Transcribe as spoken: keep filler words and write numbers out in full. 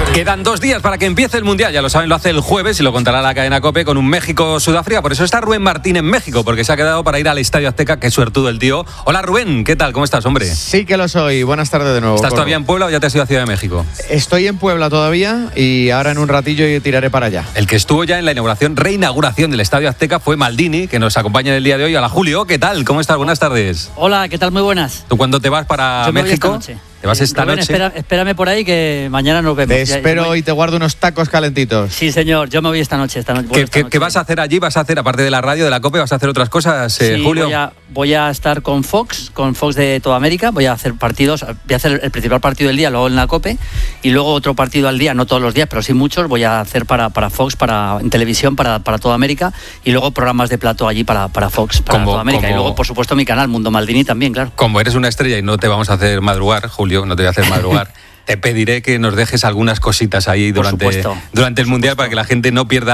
Quedan dos días para que empiece el Mundial, ya lo saben, lo hace el jueves y lo contará la cadena COPE con un México-Sudáfrica. Por eso está Rubén Martín en México, porque se ha quedado para ir al Estadio Azteca. Qué suertudo el tío. Hola Rubén, ¿qué tal? ¿Cómo estás, hombre? Sí que lo soy, buenas tardes de nuevo. ¿Estás Corro. todavía en Puebla o ya te has ido a Ciudad de México? Estoy en Puebla todavía y ahora en un ratillo tiraré para allá. El que estuvo ya en la inauguración, reinauguración del Estadio Azteca fue Maldini, que nos acompaña en el día de hoy. Hola Julio, ¿qué tal? ¿Cómo estás? Buenas tardes. Hola, ¿qué tal? Muy buenas. ¿Tú cuándo te vas para Yo me voy México? esta noche. ¿Te vas esta Rubén, noche? Espera, espérame por ahí que mañana nos vemos. Te Ya- espero voy- y te guardo unos tacos calentitos. Sí, señor, yo me voy esta noche. Esta noche ¿Qué, esta qué- noche. qué vas a hacer allí? ¿Vas a hacer, aparte de la radio, de la COPE, vas a hacer otras cosas, eh, Sí, Julio? Voy a, voy a estar con Fox, con Fox de toda América. Voy a hacer partidos. Voy a hacer el principal partido del día, luego en la COPE, y luego otro partido al día, no todos los días, pero sí muchos. Voy a hacer para, para Fox, para en televisión, para, para toda América, y luego programas de plato allí para, para Fox, para Como- toda América. como- Y luego, por supuesto, mi canal, Mundo Maldini, también, claro. Como eres una estrella y no te vamos a hacer madrugar, Julio, no te voy a hacer madrugar, te pediré que nos dejes algunas cositas ahí Por durante, supuesto. durante el Por Mundial supuesto. para que la gente no pierda